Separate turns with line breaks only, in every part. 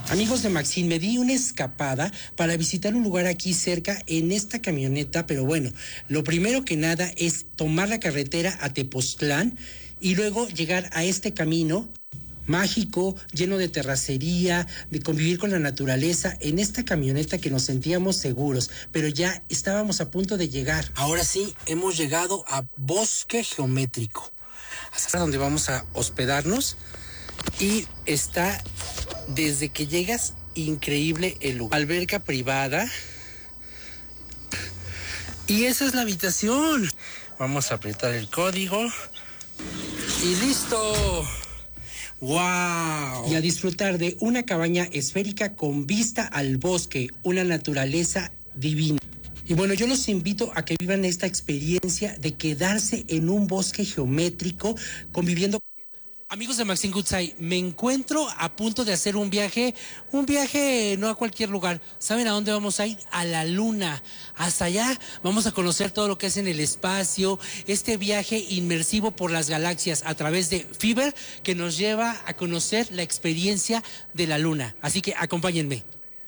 Amigos de Maxine, me di una escapada para visitar un lugar aquí cerca en esta camioneta, pero bueno, lo primero que nada es tomar la carretera a Tepoztlán y luego llegar a este camino mágico, lleno de terracería, de convivir con la naturaleza, en esta camioneta que nos sentíamos seguros, pero ya estábamos a punto de llegar. Ahora sí, hemos llegado a Bosque Geométrico, hasta donde vamos a hospedarnos, y está, desde que llegas, increíble el lugar. Alberca privada, y esa es la habitación. Vamos a apretar el código, y ¡listo! ¡Wow! Y a disfrutar de una cabaña esférica con vista al bosque, una naturaleza divina. Y bueno, yo los invito a que vivan esta experiencia de quedarse en un bosque geométrico, conviviendo. Amigos de Maxine Goodside, me encuentro a punto de hacer un viaje no a cualquier lugar. ¿Saben a dónde vamos a ir? A la Luna. Hasta allá vamos a conocer todo lo que es en el espacio, este viaje inmersivo por las galaxias a través de Fiverr, que nos lleva a conocer la experiencia de la Luna. Así que acompáñenme.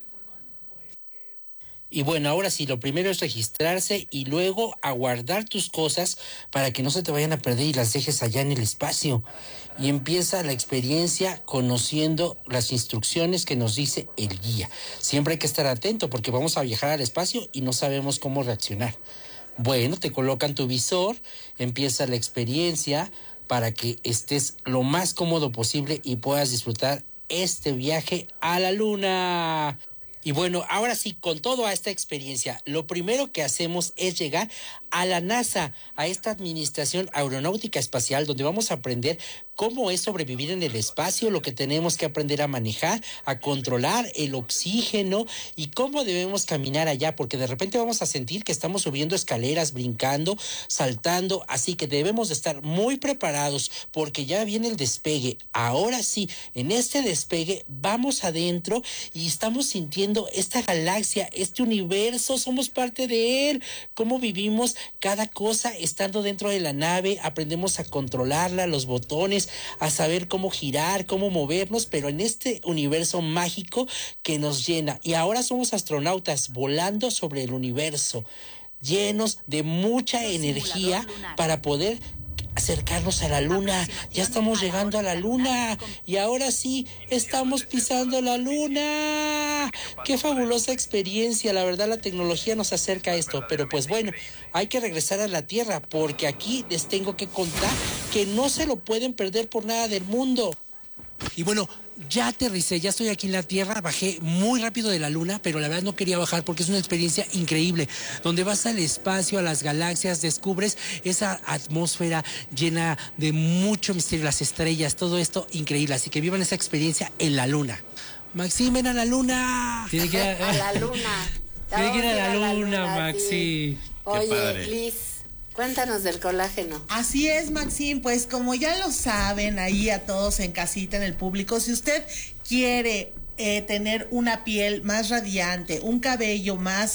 Y bueno, ahora sí, lo primero es registrarse y luego a guardar tus cosas para que no se te vayan a perder y las dejes allá en el espacio. Y empieza la experiencia conociendo las instrucciones que nos dice el guía. Siempre hay que estar atento porque vamos a viajar al espacio y no sabemos cómo reaccionar. Bueno, te colocan tu visor, empieza la experiencia para que estés lo más cómodo posible y puedas disfrutar este viaje a la Luna. Y bueno, ahora sí, con toda esta experiencia, lo primero que hacemos es llegar a la NASA, a esta Administración Aeronáutica Espacial, donde vamos a aprender cómo es sobrevivir en el espacio, lo que tenemos que aprender a manejar, a controlar el oxígeno y cómo debemos caminar allá, porque de repente vamos a sentir que estamos subiendo escaleras, brincando, saltando, así que debemos de estar muy preparados porque ya viene el despegue. Ahora sí, en este despegue vamos adentro y estamos sintiendo esta galaxia, este universo, somos parte de él, cómo vivimos cada cosa estando dentro de la nave, aprendemos a controlarla, los botones, a saber cómo girar, cómo movernos, pero en este universo mágico que nos llena. Y ahora somos astronautas volando sobre el universo, llenos de mucha energía para poder acercarnos a la Luna. Ya estamos llegando a la Luna y ahora sí estamos pisando la Luna. Qué fabulosa experiencia, la verdad la tecnología nos acerca a esto, pero pues bueno, hay que regresar a la Tierra porque aquí les tengo que contar que no se lo pueden perder por nada del mundo. Y bueno, ya aterricé, ya estoy aquí en la Tierra, bajé muy rápido de la Luna, pero la verdad no quería bajar porque es una experiencia increíble, donde vas al espacio, a las galaxias, descubres esa atmósfera llena de mucho misterio, las estrellas, todo esto increíble, así que vivan esa experiencia en la Luna. Maxine, ven a la Luna.
Tiene que ir
a la Luna.
Tiene que ir a la Luna, Maxine.
Oye, Liz, cuéntanos del colágeno.
Así es, Maxine, pues como ya lo saben ahí a todos en casita, en el público, si usted quiere tener una piel más radiante, un cabello más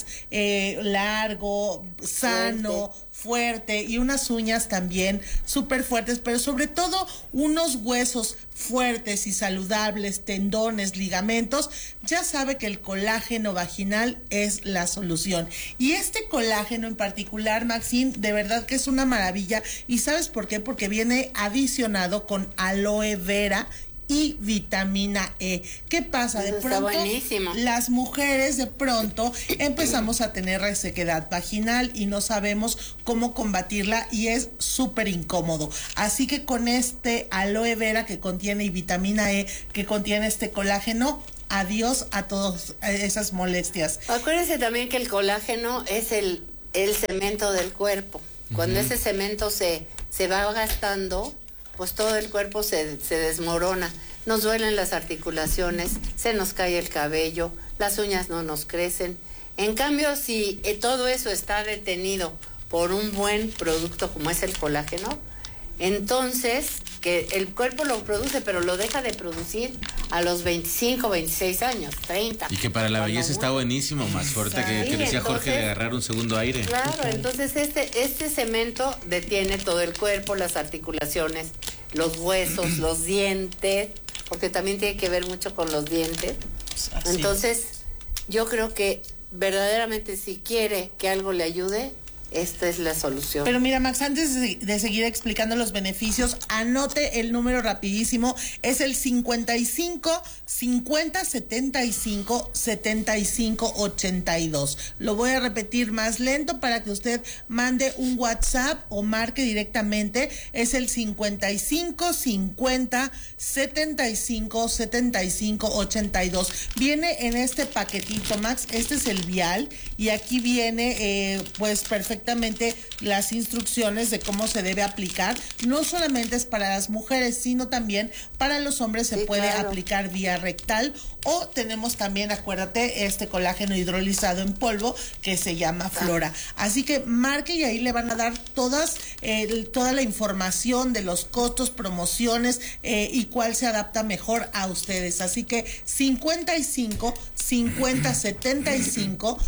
largo, sano, fuerte y unas uñas también súper fuertes, pero sobre todo unos huesos fuertes y saludables, tendones, ligamentos, ya sabe que el colágeno vaginal es la solución. Y este colágeno en particular, Maxine, de verdad que es una maravilla. ¿Y sabes por qué? Porque viene adicionado con aloe vera y vitamina E. ¿Qué pasa? De pronto, las mujeres de pronto empezamos a tener resequedad vaginal y no sabemos cómo combatirla y es súper incómodo. Así que con este aloe vera que contiene y vitamina E que contiene este colágeno, adiós a todas esas molestias.
Acuérdense también que el colágeno es el cemento del cuerpo. Cuando ese cemento se va gastando, pues todo el cuerpo se desmorona. Nos duelen las articulaciones, se nos cae el cabello, las uñas no nos crecen. En cambio, si todo eso está detenido por un buen producto como es el colágeno, entonces que el cuerpo lo produce, pero lo deja de producir a los 25, 26 años, 30.
Y que para la belleza está buenísimo, más fuerte que decía Jorge de agarrar un segundo aire.
Claro, entonces este cemento detiene todo el cuerpo, las articulaciones, los huesos, los dientes, porque también tiene que ver mucho con los dientes. Entonces, yo creo que verdaderamente si quiere que algo le ayude, esta es la solución.
Pero mira, Max, antes de seguir explicando los beneficios, anote el número rapidísimo. Es el 55 50 75 75 82. Lo voy a repetir más lento para que usted mande un WhatsApp o marque directamente. Es el 55 50 75 75 82. Viene en este paquetito, Max. Este es el vial y aquí viene pues perfectamente las instrucciones de cómo se debe aplicar. No solamente es para las mujeres, sino también para los hombres. Se puede aplicar vía rectal o tenemos también, acuérdate, este colágeno hidrolizado en polvo que se llama Flora. Así que marque y ahí le van a dar toda la información de los costos, promociones y cuál se adapta mejor a ustedes. Así que 55 50 75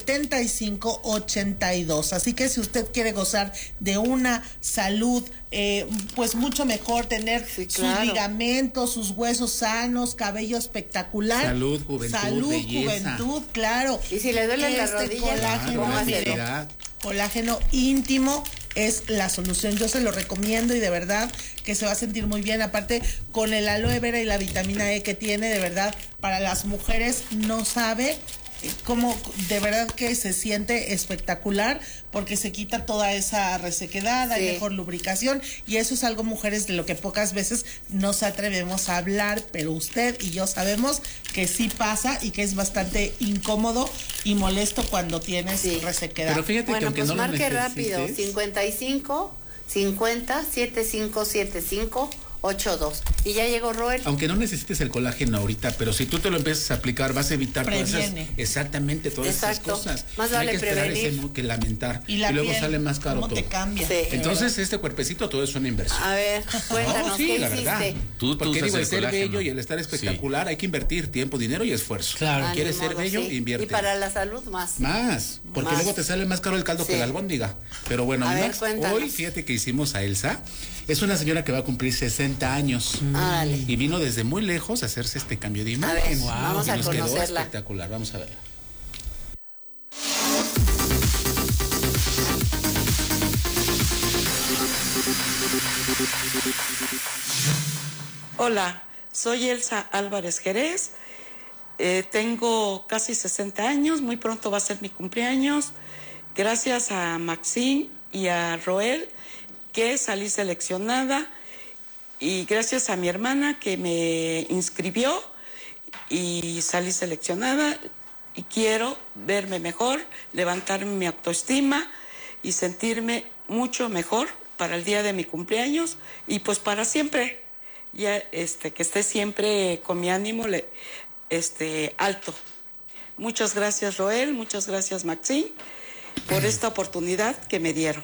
75 82. Así que si usted quiere gozar de una salud pues mucho mejor, tener sus ligamentos, sus huesos sanos, cabello espectacular,
salud,
juventud, claro.
Y si le duele la rodilla,
colágeno íntimo es la solución. Yo se lo recomiendo y de verdad que se va a sentir muy bien. Aparte, con el aloe vera y la vitamina E que tiene, de verdad, para las mujeres no sabe cómo, de verdad que se siente espectacular, porque se quita toda esa resequedad, hay mejor lubricación, y eso es algo, mujeres, de lo que pocas veces nos atrevemos a hablar, pero usted y yo sabemos que sí pasa y que es bastante incómodo y molesto cuando tienes resequedad.
Pero fíjate que aunque
pues
no lo
marque
necesites,
rápido, 55 50 75 75 82. Y ya llegó Roel.
Aunque no necesites el colágeno ahorita, pero si tú te lo empiezas a aplicar, vas a evitar todas esas cosas.
Más
no
vale
hay que esperar
prevenir.
que lamentar.
Y
luego
piel,
sale más caro
¿cómo
todo.
te cambia?
Entonces, este cuerpecito todo es una inversión.
A ver, cuéntanos,
sí,
¿qué
la
hiciste?
verdad. Porque digo, el ser
colágeno.
bello y el estar espectacular, hay que invertir tiempo, dinero y esfuerzo.
Claro.
¿Quieres ser bello? Invierte.
Y para la salud más.
Porque luego te sale más caro el caldo que la albóndiga. Pero bueno,
A ver,
Max,
cuéntanos.
hoy fíjate que hicimos a Elsa. Es una señora que va a cumplir 60 años. Y vino desde muy lejos a hacerse este cambio de imagen.
A ver, vamos a
nos quedó
conocerla.
espectacular. Vamos a verla.
Hola, soy Elsa Álvarez Jerez. Tengo casi 60 años, muy pronto va a ser mi cumpleaños. Gracias a Maxine y a Roel, que salí seleccionada, y gracias a mi hermana que me inscribió y salí seleccionada, y quiero verme mejor, levantar mi autoestima y sentirme mucho mejor para el día de mi cumpleaños y pues para siempre, ya que esté siempre con mi ánimo alto. Muchas gracias, Roel, muchas gracias, Maxine, por esta oportunidad que me dieron.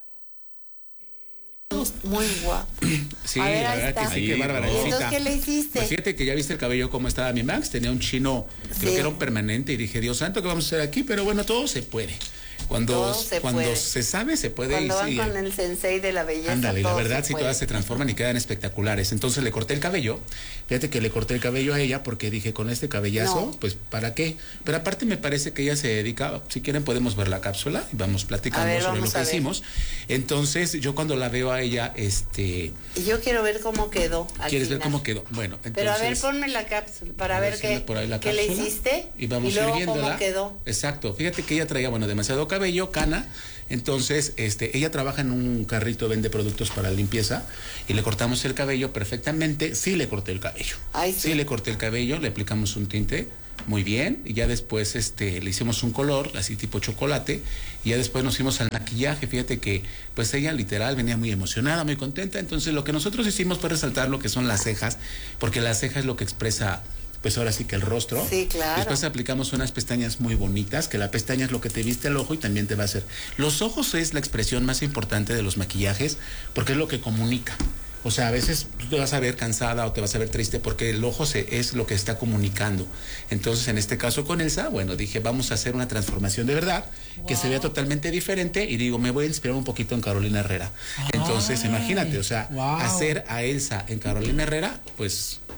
Muy guapo.
Sí,
A ver,
la
ahí
verdad
está.
que sí, qué bárbara.
¿Y entonces qué le hiciste?
Pues fíjate que ya viste el cabello cómo estaba mi Max, tenía un chino, creo que era un permanente, y dije, Dios santo, ¿qué vamos a hacer aquí? Pero bueno, todo se puede. Cuando se sabe, se puede.
Cuando van con el sensei de la belleza.
Ándale, la verdad,
sí,
todas se transforman y quedan espectaculares. Entonces le corté el cabello. Fíjate que le corté el cabello a ella porque dije, con este cabellazo, pues ¿para qué? Pero aparte me parece que ella se dedica, si quieren podemos ver la cápsula y vamos platicando sobre lo que hicimos. Entonces yo cuando la veo a ella,
Y yo quiero ver cómo quedó.
¿Quieres ver cómo quedó? Bueno, entonces.
Pero a ver, ponme la cápsula para ver qué le hiciste
y vamos
luego
viéndola.
cómo quedó.
Exacto. Fíjate que ella traía, demasiado cabello, cana. Entonces, ella trabaja en un carrito, vende productos para limpieza y le cortamos el cabello perfectamente. Sí le corté el cabello. Sí le corté el cabello, le aplicamos un tinte muy bien y ya después le hicimos un color así tipo chocolate y ya después nos fuimos al maquillaje. Fíjate que pues ella literal venía muy emocionada, muy contenta. Entonces lo que nosotros hicimos fue resaltar lo que son las cejas, porque la ceja es lo que expresa pues ahora sí que el rostro.
Sí, claro.
Después aplicamos unas pestañas muy bonitas, que la pestaña es lo que te viste el ojo y también te va a hacer. Los ojos es la expresión más importante de los maquillajes porque es lo que comunica. O sea, a veces tú te vas a ver cansada o te vas a ver triste porque el ojo es lo que está comunicando. Entonces, en este caso con Elsa, dije, vamos a hacer una transformación de verdad, que se vea totalmente diferente, y digo, me voy a inspirar un poquito en Carolina Herrera. Entonces, imagínate, hacer a Elsa en Carolina Herrera, pues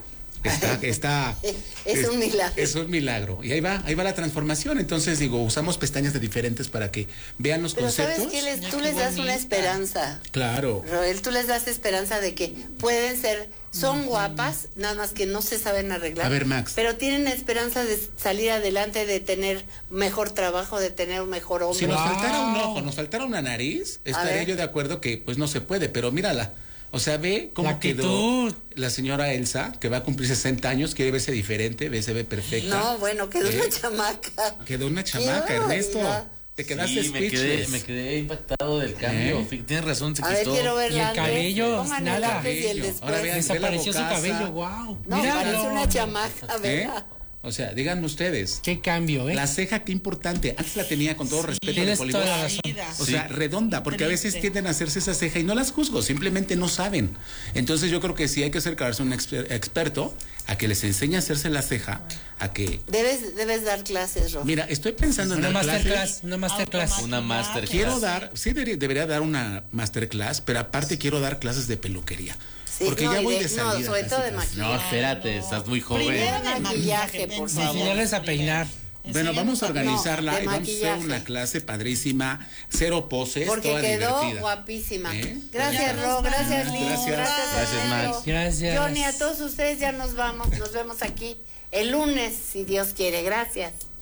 Es un milagro.
Es un milagro. Y ahí va la transformación. Entonces, digo, usamos pestañas de diferentes para que vean los conceptos.
Pero ¿sabes qué? Tú les das una esperanza.
Claro.
Roel, tú les das esperanza de que pueden ser, son guapas, nada más que no se saben arreglar.
A ver, Max.
Pero tienen esperanza de salir adelante, de tener mejor trabajo, de tener un mejor hombre.
Si nos faltara un ojo, nos faltara una nariz, estaría yo de acuerdo que pues no se puede, pero mírala. O sea, ve cómo quedó la señora Elsa, que va a cumplir 60 años, quiere verse diferente, se ve perfecta.
No, bueno, quedó una chamaca.
Quedó una chamaca, Ernesto. Te quedaste speechless.
Me quedé impactado del cambio. Tienes razón, se quitó.
A ver, quiero verla.
Y el cabello, nada.
Ahora vean,
desapareció su cabello, wow.
No, parece una chamaca, ¿verdad?
O sea, díganme ustedes.
Qué cambio,
La ceja, qué importante. Antes la tenía con todo respeto de
Tienes toda la razón.
O sea, redonda, porque a veces tienden a hacerse esa ceja y no las juzgo, simplemente no saben. Entonces yo creo que sí hay que acercarse a un experto a que les enseñe a hacerse la ceja, a que...
Debes dar clases, Rob.
Mira, estoy pensando en
Una
dar
masterclass.
Una masterclass.
Quiero dar, debería dar una masterclass, pero aparte quiero dar clases de peluquería.
Sí,
porque ya voy de salida.
No, sobre todo de maquillaje.
No, espérate, estás muy joven.
Primero de maquillaje, por favor.
Enseñarles a peinar.
Bueno, vamos a organizarla y vamos a
maquillaje.
hacer una clase padrísima, 0 poses,
porque
toda
quedó
divertida.
guapísima. Gracias, Ro, gracias, Liz.
Gracias, Max.
Gracias.
Johnny, a todos ustedes ya nos vamos aquí el lunes, si Dios quiere. Gracias.